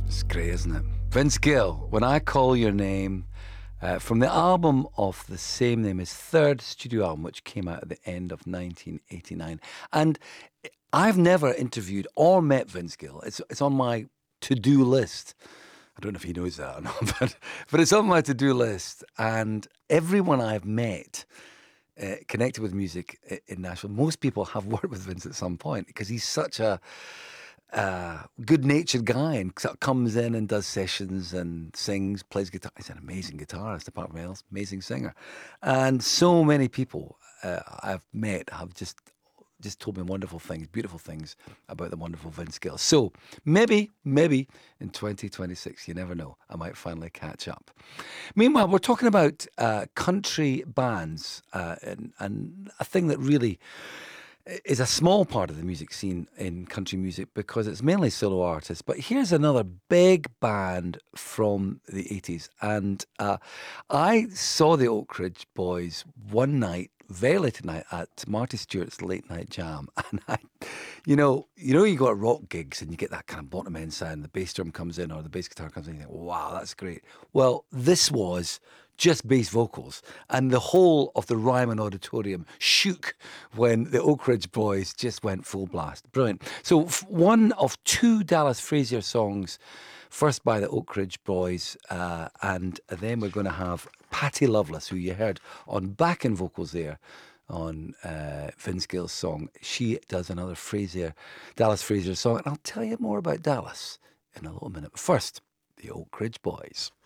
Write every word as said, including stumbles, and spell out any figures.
It's great, isn't it? Vince Gill, When I Call Your Name, uh, from the album of the same name, his third studio album, which came out at the end of nineteen eighty-nine. And I've never interviewed or met Vince Gill. It's it's on my to-do list. I don't know if he knows that or not, but, but it's on my to-do list. And everyone I've met uh, connected with music i- in Nashville, most people have worked with Vince at some point because he's such a uh, good-natured guy and sort of comes in and does sessions and sings, plays guitar. He's an amazing guitarist, apart from anything else, amazing singer. And so many people uh, I've met have just just told me wonderful things, beautiful things about the wonderful Vince Gill. So maybe, maybe in twenty twenty-six, you never know, I might finally catch up. Meanwhile, we're talking about uh, country bands uh, and, and a thing that really is a small part of the music scene in country music because it's mainly solo artists. But here's another big band from the eighties. And uh, I saw the Oak Ridge Boys one night, very late at night, at Marty Stewart's Late Night Jam. And I, you know, you know, you go to rock gigs and you get that kind of bottom end sound, the bass drum comes in or the bass guitar comes in, you think, wow, that's great. Well, this was just bass vocals, and the whole of the Ryman Auditorium shook when the Oak Ridge Boys just went full blast. Brilliant. So f- one of two Dallas Frazier songs, first by the Oak Ridge Boys, uh, and then we're going to have Patty Loveless, who you heard on backing vocals there on uh, Vince Gill's song. She does another Frazier, Dallas Frazier song, and I'll tell you more about Dallas in a little minute. But first, the Oak Ridge Boys.